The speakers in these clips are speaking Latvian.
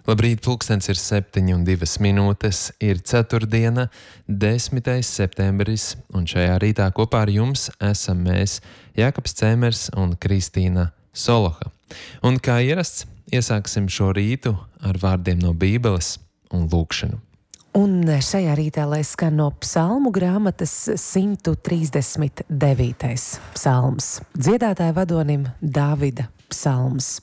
Labrīt, pulkstens ir 7:02, ir ceturtdiena, 10. septembris, un šajā rītā kopā ar jums esam mēs, Jākaps Cēmers un Kristīna Soloha. Un kā ierasts, iesāksim šo rītu ar vārdiem no Bībeles un lūkšanu. Un šajā rītā, lai skan no psalmu grāmatas 139. psalms, dziedātāja vadonim Dāvida psalms.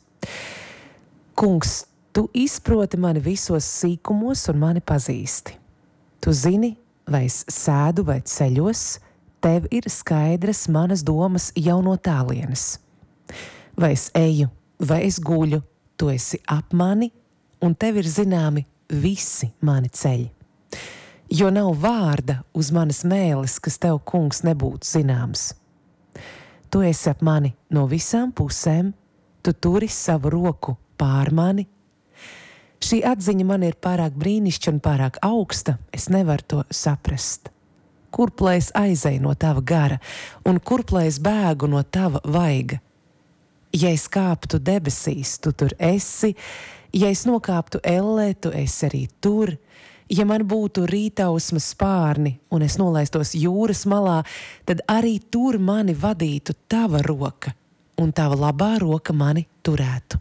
Kungs, tu izproti mani visos sīkumos un mani pazīsti. Tu zini, vai es sēdu vai ceļos, tev ir skaidras manas domas jau no tālienes. Vai es eju, vai es guļu, tu esi ap mani, un tev ir zināmi visi mani ceļi. Jo nav vārda uz manas mēles, kas tev, kungs, nebūtu zināms. Tu esi ap mani no visām pusēm, tu turi savu roku pār mani. Šī atziņa man ir pārāk brīnišķīga un pārāk augsta, es nevaru to saprast. Kurp lai es aizeju no tava gara, un kurp lai es bēgu no tava vaiga? Ja es kāptu debesīs, tu tur esi, ja es nokāptu ellē, tu esi arī tur, ja man būtu rītausmas spārni, un es nolaistos jūras malā, tad arī tur mani vadītu tava roka, un tava labā roka mani turētu.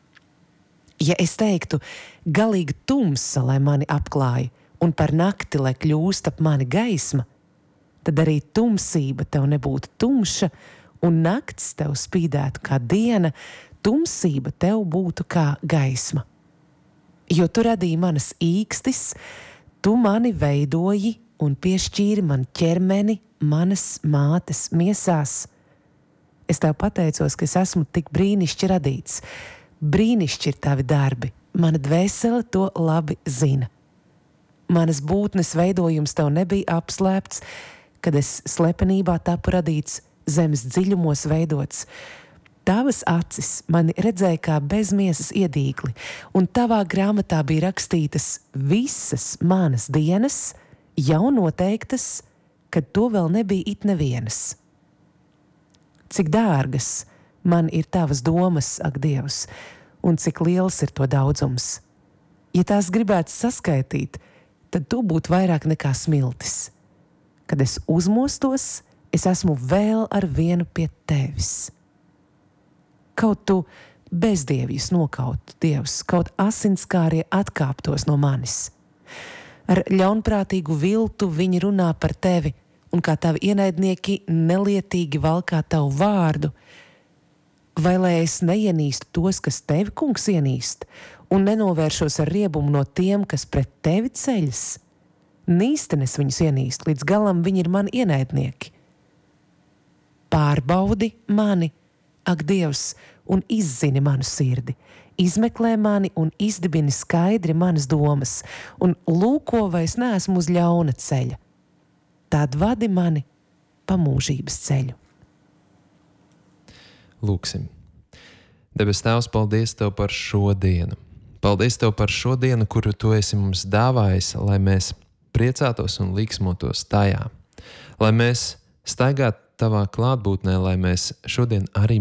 Ja es teiktu, galīgi tumsa, lai mani apklāja, un par nakti, lai kļūst ap mani gaisma, tad arī tumsība tev nebūtu tumša, un nakts tev spīdētu kā diena, tumsība tev būtu kā gaisma. Jo tu radīji manas īkstis, tu mani veidoji un piešķīri man ķermeni manas mātes miesās. Es tev pateicos, ka es esmu tik brīnišķi radīts. Brīnišķi ir tavi darbi, mana dvēsele to labi zina. Manas būtnes veidojums tev nebija apslēpts, kad es slepenībā tapu radīts, zemes dziļumos veidots. Tavas acis mani redzēja kā bezmiesas iedīgli, un tavā grāmatā bija rakstītas visas manas dienas, jau noteiktas, kad to vēl nebija it nevienas. Cik dārgas man ir tavas domas, ak Dievs, un cik liels ir to daudzums. Ja tās gribētu saskaitīt, tad tu būtu vairāk nekā smiltis. Kad es uzmostos, es esmu vēl ar vienu pie tevis. Kaut tu bezdievjus nokautu, Dievs, kaut asinskārie atkāptos no manis. Ar ļaunprātīgu viltu viņi runā par tevi, un kā tavi ienaidnieki nelietīgi valkā tavu vārdu. Vai lai es neienīstu tos, kas tevi, kungs, ienīst, un nenovēršos ar riebumu no tiem, kas pret tevi ceļas? Nīstenes viņus ienīst, līdz galam viņi ir mani ienaidnieki. Pārbaudi mani, ak Dievs, un izzini manu sirdi, izmeklē mani un izdibini skaidri manas domas, un lūko, vai es neesmu uz ļauna ceļa. Tad vadi mani pa mūžības ceļu. Lūksim. Debes Tēvs, paldies Tev par šo dienu. Paldies Tev par šo dienu, kuru Tu esi mums dāvājis, lai mēs priecātos un līksmotos tajā. Lai mēs staigātu Tavā klātbūtnē, lai mēs šodien arī